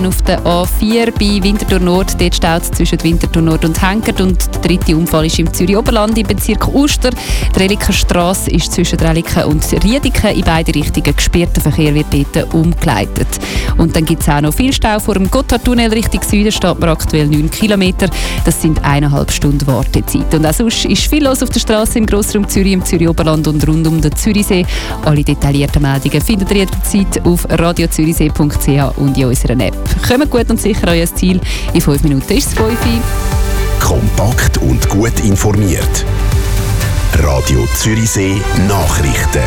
Auf der A4 bei Winterthur Nord, dort staut es zwischen Winterthur Nord und Henkert, und der dritte Unfall ist im Zürich Oberland im Bezirk Uster. Die Relikenstrasse ist zwischen Reliken und Riediken in beide Richtungen gesperrt. Der Verkehr wird dort umgeleitet. Und dann gibt es auch noch viel Stau vor dem Gotthardtunnel Richtung Süden, steht man aktuell 9 Kilometer. Das sind 1,5 Stunden Wartezeit. Und auch sonst ist viel los auf der Straße im Grossraum Zürich, im Zürich Oberland und rund um den Zürichsee. Alle detaillierten Meldungen findet ihr jederzeit auf radiozürichsee.ch und in unserer App. Kommt gut und sicher an euer Ziel. In 5 Minuten ist es 5 Uhr. Kompakt und gut informiert. Radio Zürichsee Nachrichten.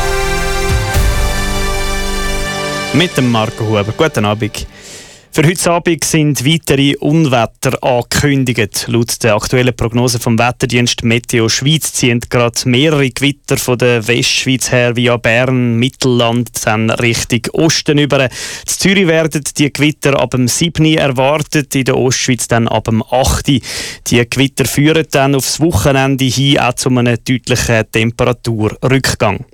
Mit dem Marco Huber. Guten Abend. Für heute Abend sind weitere Unwetter angekündigt. Laut der aktuellen Prognose vom Wetterdienst Meteo Schweiz ziehen gerade mehrere Gewitter von der Westschweiz her via Bern, Mittelland, dann Richtung Osten über. In Zürich werden die Gewitter ab dem 7. erwartet, in der Ostschweiz dann ab dem 8. Die Gewitter führen dann aufs Wochenende hin auch zu einem deutlichen Temperaturrückgang.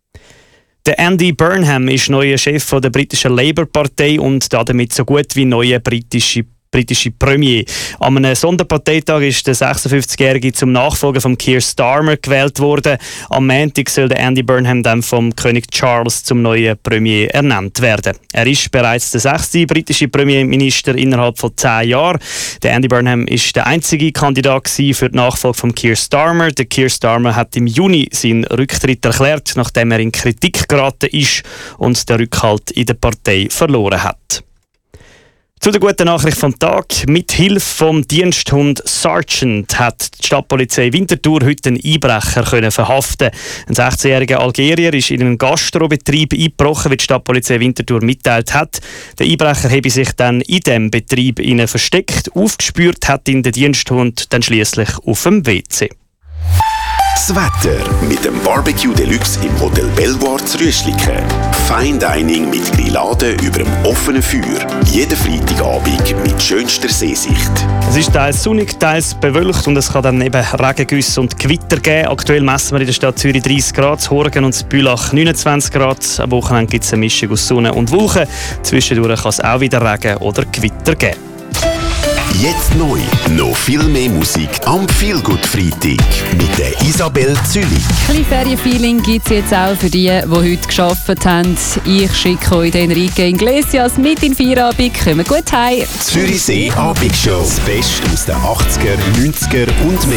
Der Andy Burnham ist neuer Chef der britischen Labour-Partei und damit so gut wie neuer britische Premier. An einem Sonderparteitag ist der 56-Jährige zum Nachfolger von Keir Starmer gewählt worden. Am Montag soll der Andy Burnham dann vom König Charles zum neuen Premier ernannt werden. Er ist bereits der 6. britische Premierminister innerhalb von 10 Jahren. Der Andy Burnham ist der einzige Kandidat für die Nachfolge von Keir Starmer. Der Keir Starmer hat im Juni seinen Rücktritt erklärt, nachdem er in Kritik geraten ist und den Rückhalt in der Partei verloren hat. Zu der guten Nachricht vom Tag. Mit Hilfe vom Diensthund Sergeant hat die Stadtpolizei Winterthur heute einen Einbrecher verhaften. Ein 16-jähriger Algerier ist in einen Gastrobetrieb eingebrochen, wie die Stadtpolizei Winterthur mitteilt hat. Der Einbrecher habe sich dann in diesem Betrieb versteckt. Aufgespürt hat ihn der Diensthund dann schliesslich auf dem WC. Das Wetter mit dem Barbecue Deluxe im Hotel Belvoir zu Rüschliken. Fine Dining mit Grilladen über dem offenen Feuer. Jeden Freitagabend mit schönster Seesicht. Es ist teils sonnig, teils bewölkt und es kann dann eben Regengüsse und Gewitter geben. Aktuell messen wir in der Stadt Zürich 30 Grad, Horgen und Bülach 29 Grad. Am Wochenende gibt es eine Mischung aus Sonne und Wolken. Zwischendurch kann es auch wieder Regen oder Gewitter geben. Jetzt neu. Noch viel mehr Musik am Feelgood Freitag mit der Isabel Zülich. Ein bisschen Ferienfeeling gibt es jetzt auch für die heute gearbeitet haben. Ich schicke euch den Enrique Iglesias mit in den Feierabend. Kommt gut heim. Zürichsee Abendshow. Das Beste aus den 80er, 90er und mehr.